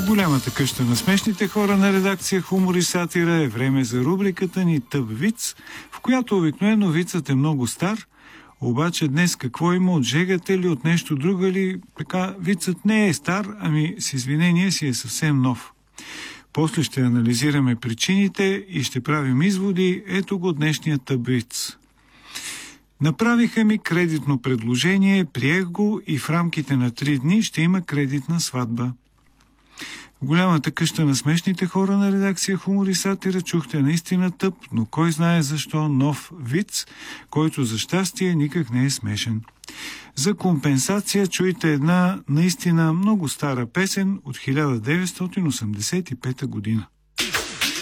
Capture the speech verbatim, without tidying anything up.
голямата къща на смешните хора на редакция Хумор и сатира е време за рубриката ни Тъп виц, в която обикновено вицът е много стар, обаче днес какво има от жегата или от нещо друго, или така вицът не е стар, ами с извинение си е съвсем нов. После ще анализираме причините и ще правим изводи. Ето го днешния тъп виц. Направиха ми кредитно предложение, приех го и в рамките на три дни ще има кредитна сватба. В голямата къща на смешните хора на редакция Хумор и сатира чухте наистина тъп, но кой знае защо нов виц, който за щастие никак не е смешен. За компенсация чуйте една наистина много стара песен от хиляда деветстотин осемдесет и пета година.